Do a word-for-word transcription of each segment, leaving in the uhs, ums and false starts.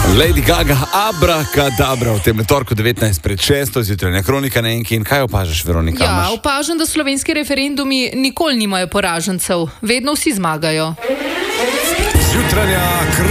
Lady Gaga, abrakadabra, v tem torku devetnajst pred šesto, zjutrajna kronika na enki. In kaj opažaš, Veronika? Ja, opažam, da slovenski referendumi nikoli nimajo poražencev, vedno vsi zmagajo. Zjutrajna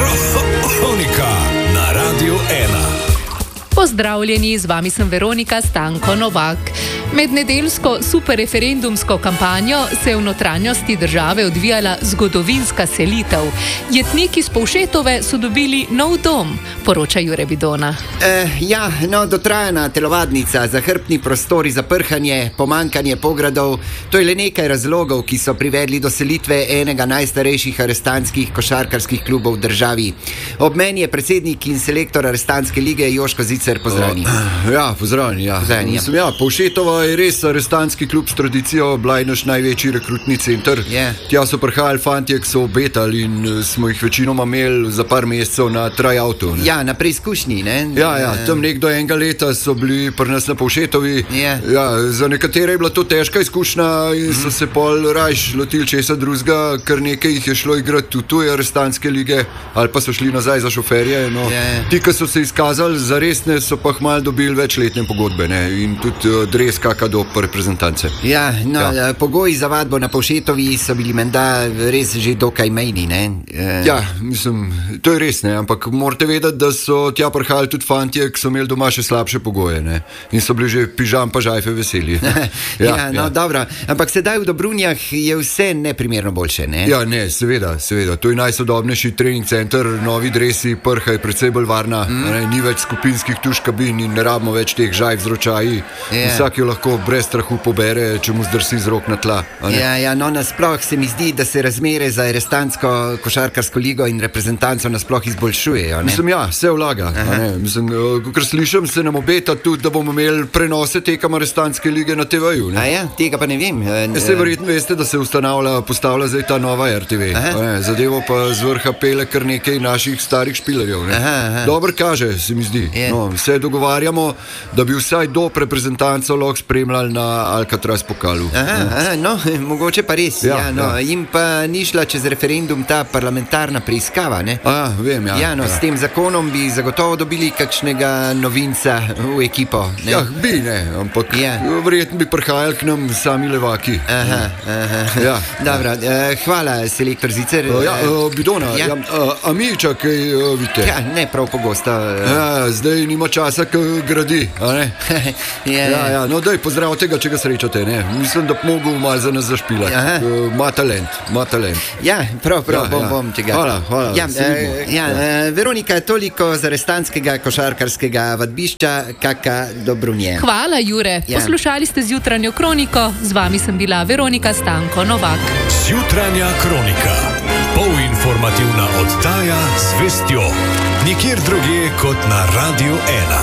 kronika na Radiu ena. Pozdravljeni, z vami sem Veronika Stanko Novak. Med nedeljsko superreferendumsko kampanjo se je v notranjosti države odvijala zgodovinska selitev. Jetniki iz Povšetove so dobili nov dom, poroča Jure Bidona. Eh, ja, no, dotrajana telovadnica, zahrbtni prostori za prhanje, pomankanje pogradov, to je le nekaj razlogov, ki so privedli do selitve enega najstarejših arestantskih košarkarskih klubov v državi. Ob meni je predsednik in selektor arestantske lige Joško Zicer, pozdravljeni. Oh, ja, pozdravljeni, ja. Pozdravljeni, ja. Mislim, ja, Povšetova je res arestantski klub s tradicijo, bila je naš največji rekrutni center. Yeah. Tja so prihajali fantje, ki so obetali in smo jih večinoma imeli za par mesecev na tryoutu. Ja, na preizkušnji, ne? Ja, ja, tam nekdo enega leta so bili pri nas na Povšetovi. Yeah. Ja, za nekatere je bila to težka izkušnja in so se pol rajš lotili česa drugega, kar nekaj jih je šlo igrati v tuje arestantske lige ali pa so šli nazaj za šoferje. No. Yeah. Ti, ki so se izkazali za resne, so pa hmal dobili večletne pogodbe, ne? In tudi uh, dres kaka do reprezentance. Ja, no, Ja. pogoji za vadbo na Povšetovi so bili menda res že dokaj mejni, ne? Eh, Ja, mislim, to je res, ne, ampak morate vedeti, da so tja prihajali tudi fantje, ki so imeli doma še slabše pogoje, ne, in so bili že pižam pa žajfe veseli. ja, ja, no, dobro, ampak sedaj v Dobrunjah je vse neprimerno boljše, ne? Ja, ne, seveda, seveda, to je najsodobnejši trening center, novi dresi, prha je precej bolj varna, mm. ne, ni več skupinskih tuš kabin in ne rabimo več teh žajf z ročaji. Ja. Vsak jo lahko brez strahu pobere, če mu zdrsi z rok na tla. a ne. Ja, ja, no, nasploh se mi zdi, da se razmere za arestantsko košarkarsko ligo in reprezentanco nasploh izboljšujejo, ne? Mislim, ja, se vlaga. a ne. Mislim, kakor slišim, se nam obeta tudi, da bomo imeli prenose tekem arestantske lige na te veju. A ja, tega pa ne vem. eh, Vse verjetno veste, da se ustanavlja, postavlja zdaj ta nova R T V. Ne, zadevo pa z vrha pele kar nekaj naših starih špilerjev. Ne. Aha, aha. Dobro kaže, se mi zdi. Je. No, se dogovarjamo, da bi vsaj do reprezentanco lahko spremljali na Alcatraz pokalu. Aha, aha, no, mogoče pa res. Ja, Ja, no, ja. jim pa ni šla čez referendum ta parlamentarna preiskava, ne? A, vem, ja. Ja, no, s tem zakonom bi zagotovo dobili kakšnega novinca v ekipo, ne? Ja, bi ne, ampak Ja. verjetno bi prihajali k nam sami levaki. Aha, aha. Ja. Dobro, eh, hvala, selektor Zicer. Uh, ja, uh, Bidona, Ja. ja. Ja, a mi čakaj, uh, vidite. Ja, ne prav pogosto. eh. Ja, zdaj nima časa, ki gradi, a ne? Ja, Ja, ja, no daj, pozdravite ga, če ga srečate, ne? Mislim, da bi mogel malo za nas zašpilati. Aha. Uh, Ma talent, ma talent. Ja, prav, prav, Ja, bom, ja. bom tega. Hvala, hvala, Ja, se vidimo. eh, ja, eh, Veronika, toliko z arestantskega košarkarskega vadbišča, kaka Dobrunje. Hvala, Jure. Ja. Poslušali ste zjutranjo kroniko, z vami sem bila Veronika Stanko Novak. Zjutrajna kronika. Polinformativna oddaja z vestjo. Nikjer drugje kot na Radiu ena.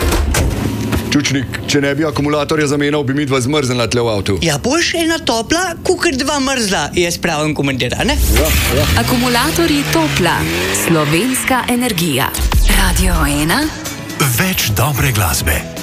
Čučnik, če ne bi akumulatorja zamenjal, bi mi dva zmrznila tle v avtu. Ja, boš ena topla, kukar dva mrzla, jaz pravim komentar, ne? Ja, ja. Akumulatorji Topla, slovenska energija. Radio ena. Več dobre glasbe.